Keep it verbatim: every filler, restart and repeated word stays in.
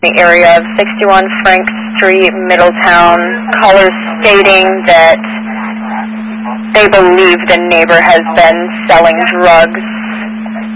the area of sixty-one Frank Street, Middletown. Callers stating that they believe the neighbor has been selling drugs